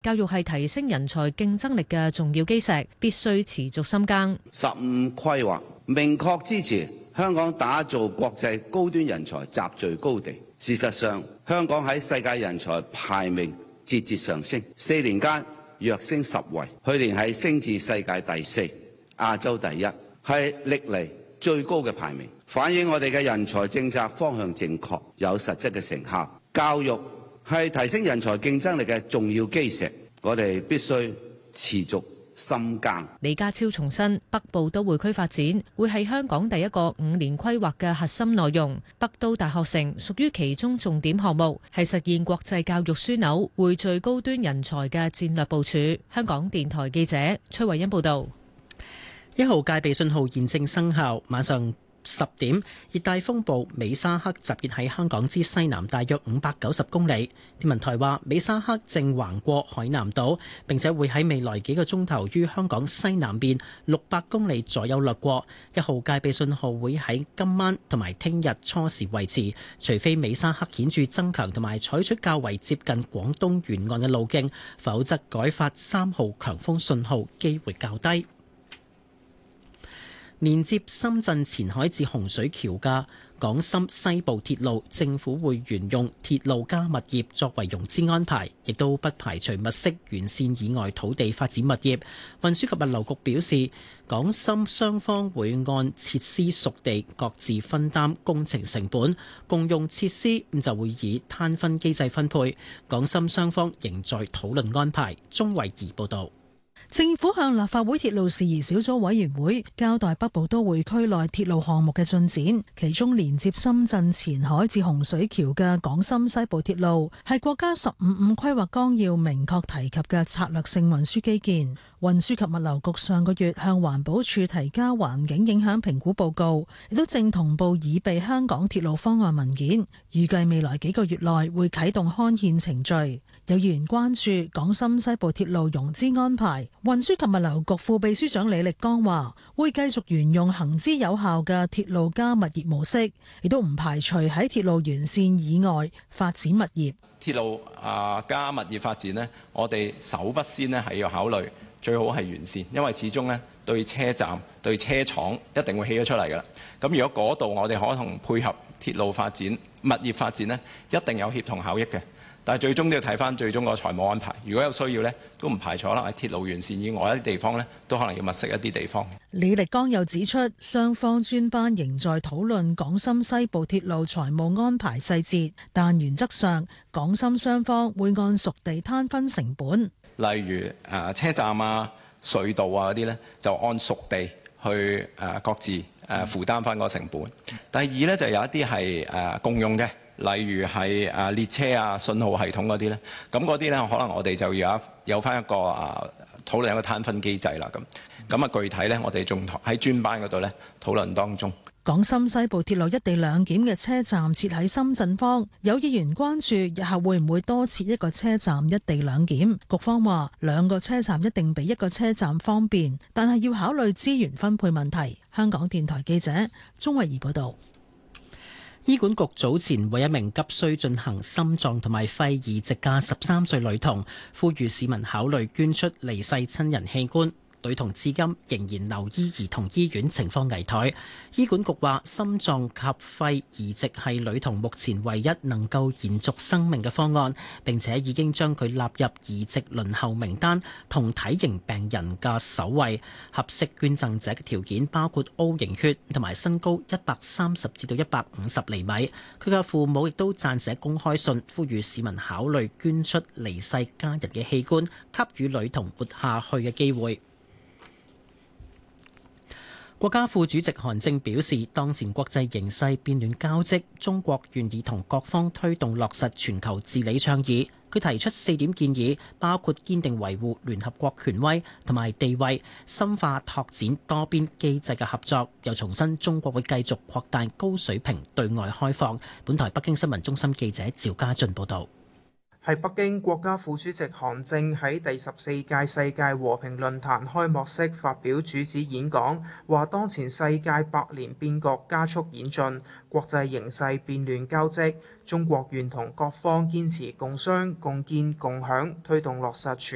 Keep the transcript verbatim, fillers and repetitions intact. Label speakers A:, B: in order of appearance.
A: 教育係提升人才競爭力嘅重要基石，必須持續深耕。
B: 十五規劃明確支持香港打造國際高端人才集聚高地。事實上，香港喺世界人才排名節節上升，四年間躍升十位，去年係升至世界第四、亞洲第一，係歷嚟最高嘅排名，反映我哋嘅人才政策方向正確，有實質嘅成效。教育係提升人才競爭力嘅重要基石，我哋必須持續深耕。
A: 李家超重申，北部都會區發展會係香港第一個五年規劃嘅核心內容。北都大學城屬於其中重點項目，係實現國際教育樞紐、匯聚高端人才嘅戰略部署。香港電台記者崔慧欣報道。
C: 一號戒備信號現正生效，晚上十點，熱帶風暴美沙克集結喺香港之西南大約五百九十公里。天文台話，美沙克正橫過海南島，並且會喺未來幾個鐘頭於香港西南邊六百公里左右掠過。一號戒備信號會喺今晚同埋聽日初時維持，除非美沙克顯著增強同埋採取較為接近廣東沿岸嘅路徑，否則改發三號強風信號機會較低。連接深圳前海至洪水橋嘅港深西部鐵路，政府會沿用鐵路加物業作為融資安排，亦都不排除物色沿線以外土地發展物業。運輸及物流局表示，港深雙方會按設施屬地各自分擔工程成本，共用設施咁就會以攤分機制分配。港深雙方仍在討論安排。鍾慧儀報導。
D: 政府向立法會鐵路事宜小組委員會交代北部都會區內鐵路項目嘅進展，其中連接深圳前海至洪水橋嘅港深西部鐵路係國家十五五規劃綱要明確提及嘅策略性運輸基建。運輸及物流局上個月向環保署提交環境影響評估報告，亦都正同步擬備香港鐵路方案文件，預計未來幾個月內會啟動刊憲程序。有議員關注港深西部鐵路融資安排，運輸及物流局副秘書長李力剛話會繼續沿用行之有效嘅鐵路加物業模式，亦都唔排除喺鐵路沿線以外發展物業。
E: 鐵路啊加物業發展呢，我哋首不先呢係要考慮最好係沿線，因為始終呢對車站、對車廠一定會起咗出嚟㗎啦。咁如果嗰度我哋可能配合鐵路發展、物業發展呢，一定有協同效益嘅。但係最終都要睇翻最終個財務安排。如果有需要呢，都唔排除啦喺鐵路沿線以外一啲地方呢，都可能要物色一啲地方。
D: 李力剛又指出，雙方專班仍在討論港深西部鐵路財務安排細節，但原則上港深雙方會按屬地攤分成本。
E: 例如誒車站啊、隧道啊嗰啲呢，就按屬地去誒各自誒負擔翻個成本。第二呢，就有一啲係誒共用嘅。例如係誒列車啊、信號系統嗰啲咧，咁嗰啲咧可能我哋就要有有翻一個啊討論一個攤分機制啦。咁咁啊，具體咧我哋仲喺專班嗰度咧討論當中。
D: 港深西部鐵路一地兩檢嘅車站設喺深圳方，有議員關注日後會唔會多設一個車站一地兩檢。局方話兩個車站一定比一個車站方便，但係要考慮資源分配問題。香港電台記者鍾慧儀報道。
C: 醫管局早前為一名急需進行心臟同埋肺移植嘅十三歲女童，呼籲市民考慮捐出離世親人器官。女童至今仍然留醫兒童醫院，情況危殆。醫管局話，心臟及肺移植係女童目前唯一能夠延續生命嘅方案，並且已經將佢納入移植輪候名單同體型病人嘅首位。合適捐贈者嘅條件包括 O 型血同埋身高一百三十至到一百五十厘米。佢嘅父母亦都撰寫公開信，呼籲市民考慮捐出離世家人嘅器官，給予女童活下去嘅機會。國家副主席韓正表示，當前國際形勢變亂交織，中國願意同各方推動落實全球治理倡議。佢提出四點建議，包括堅定維護聯合國權威同埋地位，深化拓展多邊機制嘅合作。又重申中國會繼續擴大高水平對外開放。本台北京新聞中心記者趙家俊報道。
F: 喺北京，國家副主席韓正喺第十四屆世界和平論壇開幕式發表主旨演講，話當前世界百年變局加速演進，國際形勢變亂交織，中國願同各方堅持共商、共建、共享，推動落實全